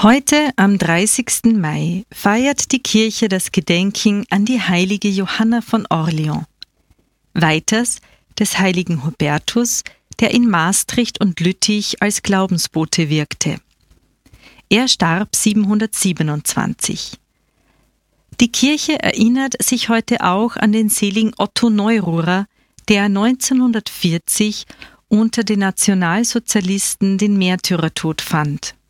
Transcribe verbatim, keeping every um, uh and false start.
Heute, am dreißigsten Mai, feiert die Kirche das Gedenken an die heilige Johanna von Orleans. Weiters des heiligen Hubertus, der in Maastricht und Lüttich als Glaubensbote wirkte. Er starb siebenhundertsiebenundzwanzig. Die Kirche erinnert sich heute auch an den seligen Otto Neururer, der neunzehnhundertvierzig unter den Nationalsozialisten den Märtyrertod fand.